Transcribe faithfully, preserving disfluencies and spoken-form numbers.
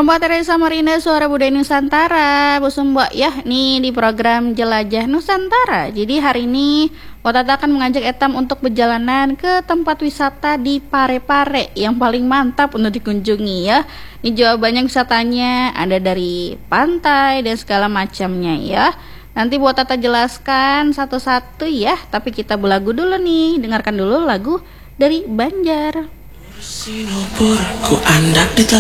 Rompa Teresa Marina, Suara Budaya Nusantara, Bu Sumba ya, nih di program Jelajah Nusantara. Jadi hari ini Watata akan mengajak Etam untuk berjalanan ke tempat wisata di Parepare yang paling mantap untuk dikunjungi ya. Ini jawabannya wisatanya ada dari pantai dan segala macamnya ya. Nanti buat Tata jelaskan satu-satu ya, tapi kita belagu dulu nih. Dengarkan dulu lagu dari Banjar. Sinopor ku andak di